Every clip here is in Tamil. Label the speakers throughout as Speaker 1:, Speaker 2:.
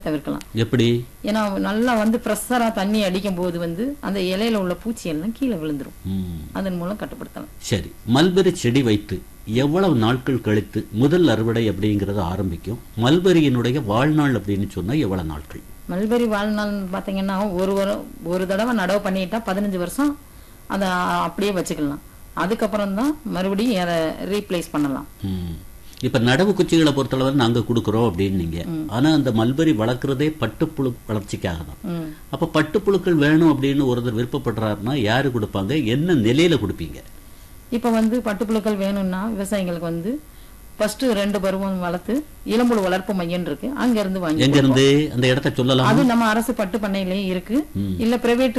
Speaker 1: தவிர்க்கலாம்.
Speaker 2: எப்படி?
Speaker 1: ஏன்னா நல்லா பிரஷரா தண்ணி அடிக்கும் போது அந்த இலையில உள்ள பூச்சி எல்லாம் கீழே விழுந்துரும். அதன் மூலம் கட்டுப்படுத்தலாம்.
Speaker 2: சரி, மல்பெரி செடி வைத்து எவ்வளவு நாட்கள் கழித்து முதல் அறுவடை அப்படிங்கறது ஆரம்பிக்கும்? மல்பெரியினுடைய வாழ்நாள் அப்படின்னு சொன்னா எவ்வளவு நாட்கள்?
Speaker 1: மல்பெரி வாழ்நாள் பாத்தீங்கன்னா ஒரு தடவை நடவு பண்ணிட்டா 15 வருஷம் அதை அப்படியே வச்சுக்கலாம். அதுக்கப்புறம் தான் மறுபடியும் அதை ரீப்ளேஸ் பண்ணலாம்.
Speaker 2: இப்ப நடவு குச்சிகளை பொறுத்தளவு நாங்க கொடுக்கறோம் அப்படின்னீங்க. ஆனா அந்த மல்பெரி வளர்க்கறதே பட்டுப்புழு வளர்ச்சிக்காக தான். அப்ப பட்டுப்புழுக்கள் வேணும் அப்படின்னு ஒருத்தர் விருப்பப்படுறாருன்னா யாரு கொடுப்பாங்க? என்ன நிலையில கொடுப்பீங்க?
Speaker 1: இப்ப பட்டுப்புழுக்கள் வேணும்னா விவசாயிகளுக்கு ஃபர்ஸ்ட் 2 பருவம் வளர்த்து இளம்புழு வளர்ப்பு மையம் இருக்கு, அங்க இருந்து வாங்கி.
Speaker 2: எங்க இருந்து? அந்த இடத்தை சொல்லலாம்.
Speaker 1: அது நம்ம அரசு பட்டு பண்ணையிலயும் இருக்கு, இல்ல பிரைவேட்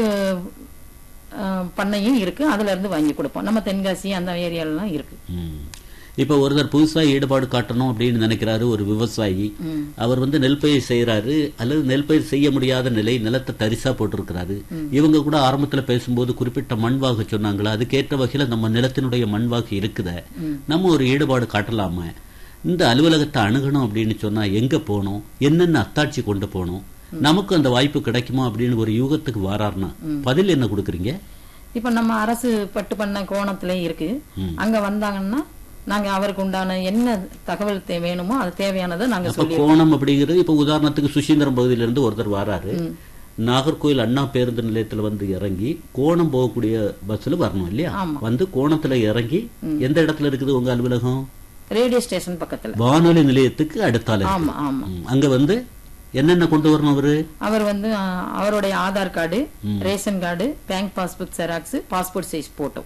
Speaker 1: பண்ணையும் இருக்கு, அதுல இருந்து வாங்கி கொடுப்போம். நம்ம தென்காசி அந்த ஏரியாலாம் இருக்கு.
Speaker 2: இப்ப ஒருத்தர் புதுசா ஈடுபாடு காட்டணும் அப்படின்னு நினைக்கிறாரு ஒரு விவசாயி. அவர் நெல் பயிர் செய்யறாரு, அல்லது நெல் பயிர் செய்ய முடியாத நிலத்தை தரிசா போட்டிருக்கிறாரு. இவங்க கூட ஆரம்பத்துல பேசும்போது குறிப்பிட்ட மண்வாகு சொன்னாங்களா, அதுக்கேற்ற வகையில நம்ம நிலத்தினுடைய மண்வாகு இருக்குத, நம்ம ஒரு ஈடுபாடு காட்டலாமா? இந்த அலுவலகத்தை அணுகணும் அப்படின்னு சொன்னா எங்க போகணும், என்னென்ன அத்தாட்சி கொண்டு போகணும், நமக்கு அந்த வாய்ப்பு கிடைக்குமா அப்படின்னு ஒரு யூகத்துக்கு வாராருன்னா பதில் என்ன கொடுக்குறீங்க?
Speaker 1: இப்ப நம்ம அரசு பட்டு பண்ண கோணத்துல இருக்கு, அங்க வந்தாங்கன்னா நாங்க அவருக்கு உண்டான என்ன தகவல் வேணுமோ அது தேவையானதை நாங்க சொல்லுவோம்.
Speaker 2: கோணம் அப்படிங்கிறது இப்ப உதாரணத்துக்கு சுசீந்திரம் பகுதியில இருந்து ஒருத்தர் வராரு, நாகர்கோயில் அண்ணா பேருந்து நிலையத்துல இறங்கி கோணம் போகக்கூடிய பஸ்ல வரணும் இல்லையா? கோணத்துல இறங்கி எந்த இடத்துல இருக்குது உங்க அலுவலகம்?
Speaker 1: ரேடியோ ஸ்டேஷன் பக்கத்துல,
Speaker 2: வானொலி நிலையத்துக்கு அடுத்தால. அங்க என்னென்ன கொண்டு வரணும்?
Speaker 1: அவர் அவருடைய Aadhaar card, ration card, bank passbook xerox, passport size photo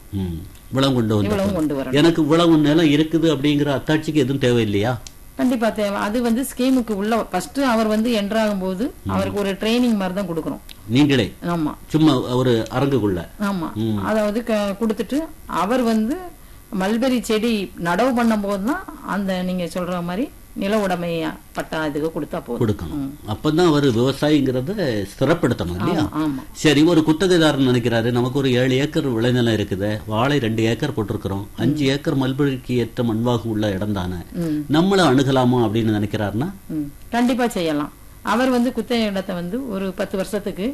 Speaker 2: கொண்டு வரணும். எனக்கு இவ்வளவு நிலம் இருக்குது அப்படிங்கிற அத்தாட்சிக்கு எதுவும் தேவை இல்லையா?
Speaker 1: கண்டிப்பா தேவை. அது ஸ்கீமுக்கு உள்ள ஃபர்ஸ்ட் அவர் என்ட்ராகும் போது அவருக்கு ஒரு ட்ரைனிங் மாதிரி தான் கொடுக்கறோம்.
Speaker 2: நீங்களே?
Speaker 1: ஆமா,
Speaker 2: சும்மா ஒரு அரங்குக்குள்ள.
Speaker 1: ஆமா, அதாவது கொடுத்துட்டு அவர் மல்பெரி செடி நடவு பண்ணும் போதுதான் அந்த நீங்க சொல்ற மாதிரி நில உடைமைய பட்டா இதுக்கு கொடுத்தா
Speaker 2: கொடுக்கணும். அப்பதான் அவர் விவசாயிங்கிறத ஸ்திரப்படுத்தணும் இல்லையா? சரி, ஒரு குத்தகைதாரன் நினைக்கிறாரு, நமக்கு ஒரு 7 ஏக்கர் விளைநிலம் இருக்குது, வாழை 2 ஏக்கர் போட்டிருக்கிறோம், 5 ஏக்கர் மல்பெரிக்கு ஏற்ற மண்வாகு உள்ள இடம் தானே, நம்மள அணுகலாமா அப்படின்னு நினைக்கிறாருன்னா
Speaker 1: கண்டிப்பா செய்யலாம். அவர் குத்தகை இடத்தை ஒரு 10 வருஷத்துக்கு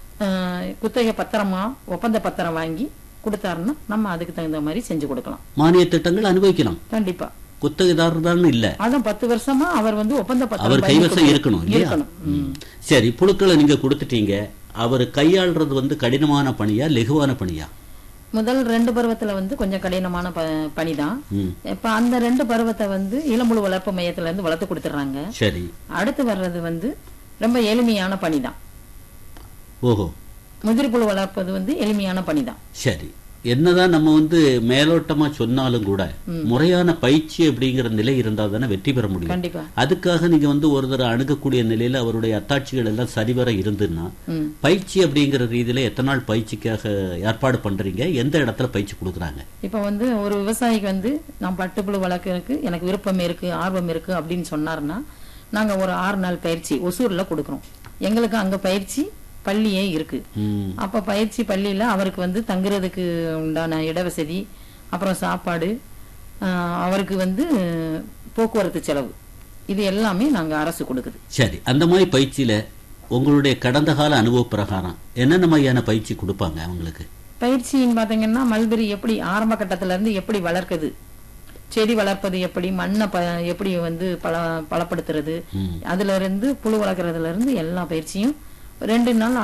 Speaker 1: குத்தகை பத்திரமா ஒப்பந்த பத்திரம் வாங்கி கொடுத்தாருன்னா நம்ம அதுக்கு தகுந்த மாதிரி செஞ்சு கொடுக்கலாம்.
Speaker 2: மானிய திட்டங்கள் அனுபவிக்கலாம்.
Speaker 1: கண்டிப்பா.
Speaker 2: குத்தகைதாரர் தான் இல்ல,
Speaker 1: அதான் 10 வருஷமா அவர் ஒப்பந்த பத்திரம்
Speaker 2: அவர் கைவசம் இருக்கணும். சரி, புழுக்களை நீங்க கொடுத்துட்டீங்க, அவர் கையாள்றது கடினமான பணியா லெகுவான பணியா?
Speaker 1: முதல் 2 பருவத்துல கொஞ்சம் கடினமான பணிதான். இப்ப அந்த 2 பருவத்தை இளம்புழு வளர்ப்பு மையத்துல இருந்து வளர்த்து கொடுத்துறாங்க.
Speaker 2: சரி,
Speaker 1: அடுத்து வர்றது ரொம்ப எளிமையான பணிதான்.
Speaker 2: ஓஹோ,
Speaker 1: முதிர்புழு வளர்ப்பது எளிமையான பணிதான்.
Speaker 2: சரி, என்னதான் நம்ம மேலோட்டமா சொன்னாலும் கூட முறையான பயிற்சி அப்படிங்கிற நிலை இருந்தா தானே வெற்றி பெற முடியும்.
Speaker 1: கண்டிப்பா.
Speaker 2: அதுக்காக நீங்க ஒரு அணுகக்கூடிய நிலையில அவருடைய அத்தாட்சிகள் எல்லாம் சரிவர இருந்துன்னா பயிற்சி அப்படிங்கிற ரீதியில எத்தனை நாள் பயிற்சிக்காக ஏற்பாடு பண்றீங்க? எந்த இடத்துல பயிற்சி கொடுக்குறாங்க?
Speaker 1: இப்ப ஒரு விவசாயிக்கு நான் பட்டுப்புழு வளர்க்கறதுக்கு எனக்கு விருப்பம் இருக்கு, ஆர்வம் இருக்கு அப்படின்னு சொன்னாருன்னா நாங்க ஒரு 6 நாள் பயிற்சி ஒசூர்ல கொடுக்கறோம். எங்களுக்கு அங்க பயிற்சி பள்ளியே இருக்கு. அப்ப பயிற்சி பள்ளியில அவருக்கு தங்குறதுக்கு உண்டான இடவசதி, அப்புறம் சாப்பாடு, அவருக்கு போக்குவரத்து செலவு, இது எல்லாமே நாங்க அரசு கொடுக்குது.
Speaker 2: சரி, அந்த மாதிரி பயிற்சியில உங்களுடைய கடந்த கால அனுபவ பிரகாரம் என்னென்ன மாதிரியான பயிற்சி கொடுப்பாங்க அவங்களுக்கு?
Speaker 1: பயிற்சின்னு பாத்தீங்கன்னா மல்பெரி எப்படி ஆரம்ப கட்டத்துல இருந்து எப்படி வளர்க்குது, செடி வளர்ப்பது எப்படி, மண்ணை எப்படி பலப்படுத்துறது, அதுல இருந்து புழு வளர்க்கறதுல இருந்து எல்லா பயிற்சியும் 2 நாள்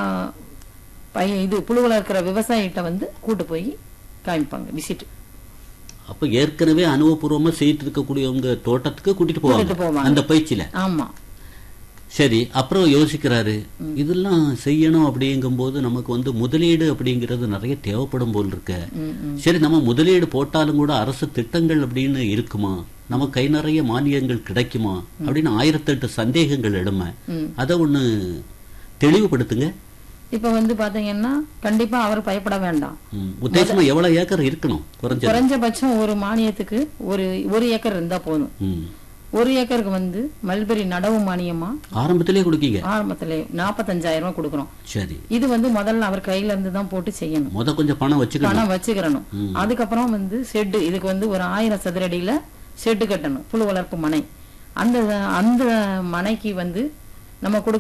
Speaker 1: இது புழு வளர்க்கிற விவசாயிகிட்ட கூட்டு போய் காமிப்பாங்க, விசிட்.
Speaker 2: அப்ப ஏற்கனவே அனுபவபூர்வமா செய்து இருக்கக்கூடியவங்க தோட்டத்துக்கு கூட்டிட்டு போவாங்க அந்த பயிற்சியில.
Speaker 1: ஆமா.
Speaker 2: சரி, அப்புறம் யோசிக்கிறாரு, இதெல்லாம் செய்யணும் அப்படிங்கும் போது நமக்கு முதலீடு அப்படிங்கிறது நிறைய தேவைப்படும் போல் இருக்க. சரி, நம்ம முதலீடு போட்டாலும் கூட அரசு திட்டங்கள் அப்படின்னு இருக்குமா, நம்ம கை நிறைய மானியங்கள் கிடைக்குமா அப்படின்னு 1008 சந்தேகங்கள் எழும. அத ஒண்ணு தெளிவுபடுத்துங்க.
Speaker 1: இப்ப பாத்தீங்கன்னா கண்டிப்பா அவர் பயப்பட வேண்டாம்.
Speaker 2: உத்தேசமா எவ்வளவு ஏக்கர் இருக்கணும்?
Speaker 1: குறைஞ்சபட்சம் ஒரு மானியத்துக்கு ஒரு ஏக்கர் இருந்தா போதும். 1 ஏக்கருக்கு மல்பெரி நடவு மானியமா
Speaker 2: ஆரம்பத்திலே கொடுக்கீங்க?
Speaker 1: ஆரம்பத்திலே 45,000 ரூபாய் கொடுக்கறோம்.
Speaker 2: சரி,
Speaker 1: இது முதல்ல அவர் கையில இருந்து தான் போட்டு செய்யணும்.
Speaker 2: கொஞ்சம் பணம் வச்சுக்கிறணும்.
Speaker 1: அதுக்கப்புறம் ஷெட், இதுக்கு ஒரு 1000 சதுர அடியில ஷெட் கட்டணும், புழு வளர்ப்பு மனை. அந்த மனைக்கு நம்ம